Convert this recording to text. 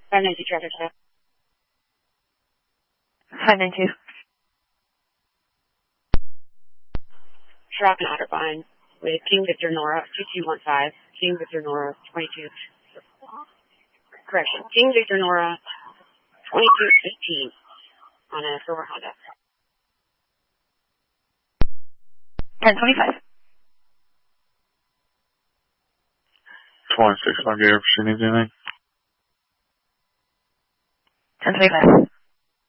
592 traffic stop. 592. Schrock and Otterbein with King Victor Nora 2215. King Victor Nora 22. Correction. King Victor Nora 2218 on a silver Honda. 1025. 26, I'll get her if she needs anything. 1025.